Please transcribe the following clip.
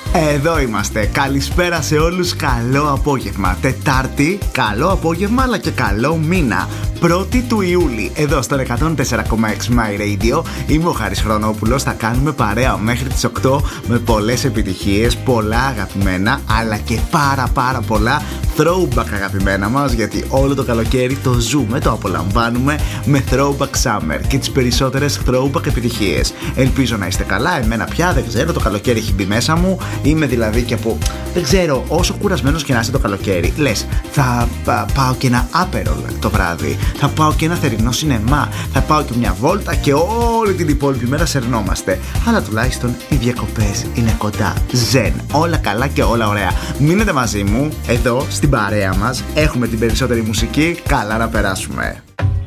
Εδώ είμαστε. Καλησπέρα σε όλους. Καλό απόγευμα. Τετάρτη, καλό απόγευμα αλλά και καλό μήνα. 1η του Ιούλη, εδώ στο 104,6 My Radio. Είμαι ο Χάρης Χρονόπουλος. Θα κάνουμε παρέα μέχρι τις 8 με πολλές επιτυχίες, πολλά αγαπημένα, αλλά και πάρα πολλά throwback αγαπημένα μας. Γιατί όλο το καλοκαίρι το ζούμε, το απολαμβάνουμε με throwback summer και τις περισσότερες throwback επιτυχίες. Ελπίζω να είστε καλά. Εμένα πια δεν ξέρω, το καλοκαίρι έχει μπει μέσα μου. Είμαι δηλαδή και από, δεν ξέρω, όσο κουρασμένος και να είσαι το καλοκαίρι, λες θα πάω και ένα άπερολ το βράδυ, θα πάω και ένα θερινό σινεμά, θα πάω και μια βόλτα και όλη την υπόλοιπη μέρα σερνόμαστε. Αλλά τουλάχιστον οι διακοπές είναι κοντά. Ζεν, όλα καλά και όλα ωραία. Μείνετε μαζί μου, εδώ στην παρέα μας. Έχουμε την περισσότερη μουσική. Καλά να περάσουμε.